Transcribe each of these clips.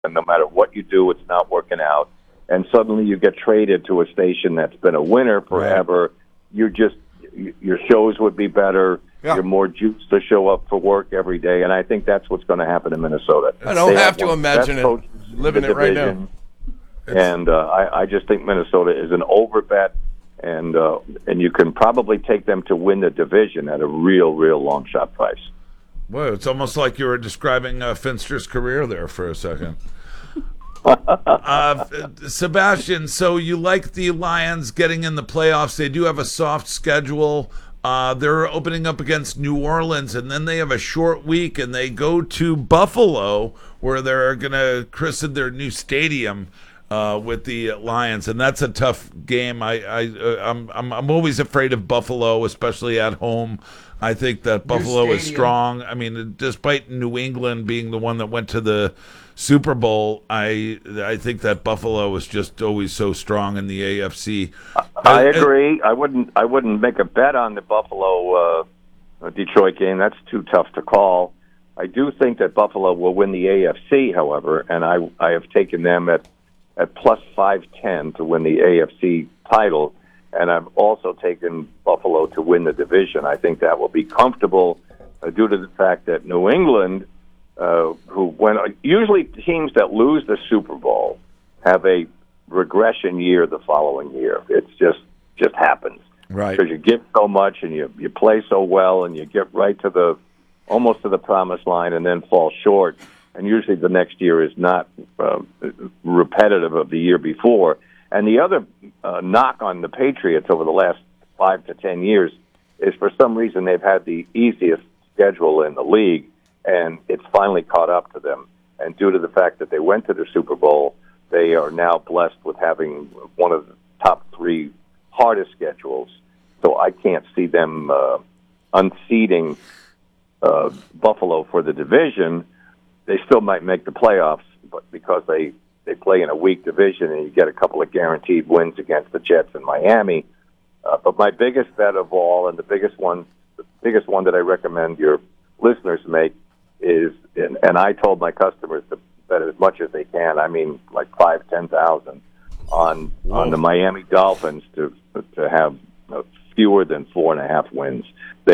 and no matter what you do, it's not working out. And suddenly you get traded to a station that's been a winner forever. Right. Your shows would be better. Yeah. You're more juiced to show up for work every day, and I think that's what's going to happen in Minnesota. I don't have to imagine it. Living it right now. And I just think Minnesota is an over bet, and you can probably take them to win the division at a real long shot price. Well, it's almost like you were describing Finster's career there for a second. Sebastian, so you like the Lions getting in the playoffs. They do have a soft schedule. They're opening up against New Orleans, and then they have a short week, and they go to Buffalo, where they're going to christen their new stadium with the Lions, and that's a tough game. I'm always afraid of Buffalo, especially at home. I think that Buffalo is strong. I mean, despite New England being the one that went to the Super Bowl, I think that Buffalo is just always so strong in the AFC. I agree. I wouldn't make a bet on the Buffalo Detroit game. That's too tough to call. I do think that Buffalo will win the AFC, however, and I have taken them at plus 510 to win the AFC title, and I've also taken Buffalo to win the division. I think that will be comfortable due to the fact that New England, usually teams that lose the Super Bowl have a regression year the following year. It's just happens, right? Because you give so much and you play so well and you get right to almost to the promised line and then fall short. And usually the next year is not repetitive of the year before. And the other knock on the Patriots over the last 5 to 10 years is for some reason they've had the easiest schedule in the league, and it's finally caught up to them. And due to the fact that they went to the Super Bowl, they are now blessed with having one of the top 3 hardest schedules. So I can't see them unseating Buffalo for the division. They still might make the playoffs, but because they play in a weak division and you get a couple of guaranteed wins against the Jets and Miami. But my biggest bet of all, and the biggest one that I recommend your listeners make is, and I told my customers to bet as much as they can. I mean, like 5,000-10,000 on the Miami Dolphins to have fewer than 4.5 wins.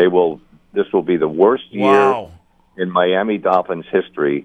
This will be the worst year in Miami Dolphins history.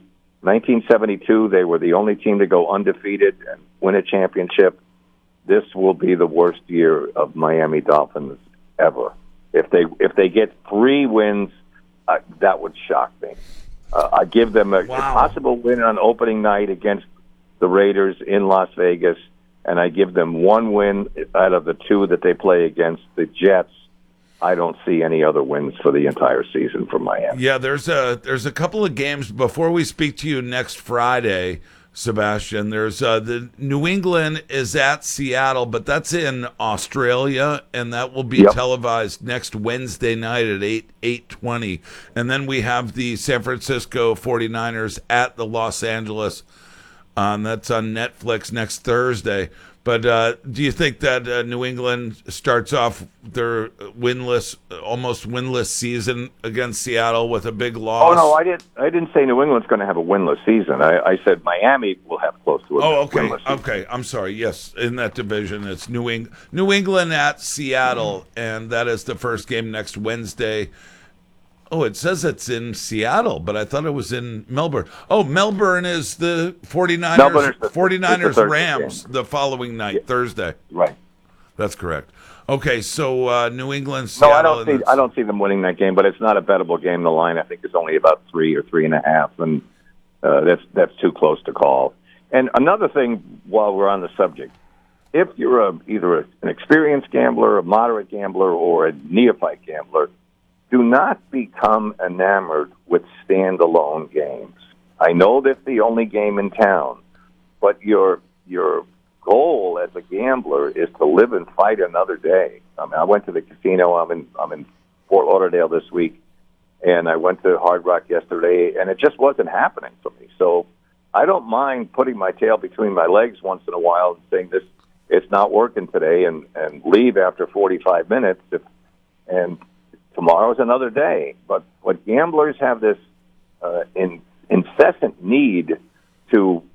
1972, they were the only team to go undefeated and win a championship. This will be the worst year of Miami Dolphins ever. If they get 3 wins, that would shock me. I give them a possible win on opening night against the Raiders in Las Vegas, and I give them 1 win out of the 2 that they play against the Jets. I don't see any other wins for the entire season from Miami. Yeah, there's a couple of games before we speak to you next Friday, Sebastian. There's the New England is at Seattle, but that's in Australia, and that will be televised next Wednesday night at 8:20. And then we have the San Francisco 49ers at the Los Angeles. That's on Netflix next Thursday. But do you think that New England starts off their almost winless season against Seattle with a big loss? Oh no, I didn't say New England's going to have a winless season. I said Miami will have close to a winless season. Okay. I'm sorry. Yes, in that division, it's New England at Seattle, and that is the first game next Wednesday. Oh, it says it's in Seattle, but I thought it was in Melbourne. Oh, Melbourne is the 49ers, 49ers Rams the following night, Thursday. Right. That's correct. Okay, so New England, Seattle. No, I don't see them winning that game, but it's not a bettable game. The line, I think, is only about 3 or 3.5, and that's too close to call. And another thing, while we're on the subject, if you're either an experienced gambler, a moderate gambler, or a neophyte gambler, do not become enamored with standalone games. I know that's the only game in town, but your goal as a gambler is to live and fight another day. I mean, I went to the casino. I'm in Fort Lauderdale this week, and I went to Hard Rock yesterday, and it just wasn't happening for me. So I don't mind putting my tail between my legs once in a while and saying it's not working today, and leave after 45 minutes. And tomorrow's another day. But gamblers have this incessant need to